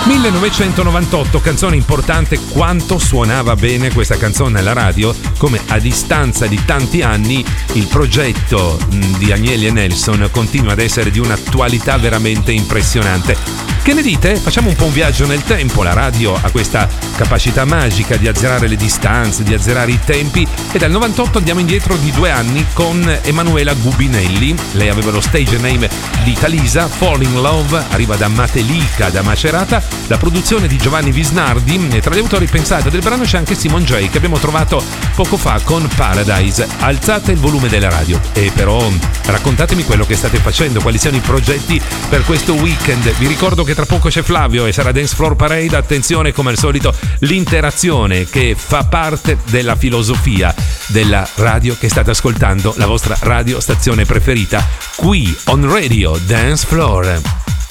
1998, canzone importante. Quanto suonava bene questa canzone alla radio, come a distanza di tanti anni il progetto di Agnelli e Nelson continua ad essere di un'attualità veramente impressionante. Che ne dite? Facciamo un po' un viaggio nel tempo. La radio ha questa capacità magica di azzerare le distanze, di azzerare i tempi, e dal 98 andiamo indietro di 2 anni con Emanuela Gubinelli. Lei aveva lo stage name di Talisa. Fall in Love arriva da Matelica, da Macerata, la produzione di Giovanni Visnardi, e tra gli autori, pensate, del brano c'è anche Simon J, che abbiamo trovato poco fa con Paradise. Alzate il volume della radio e però raccontatemi quello che state facendo, quali siano i progetti per questo weekend. Vi ricordo che tra poco c'è Flavio e sarà Dance Floor Parade. Attenzione, come al solito, l'interazione che fa parte della filosofia della radio che state ascoltando, la vostra radiostazione preferita, qui on Radio Dance Floor.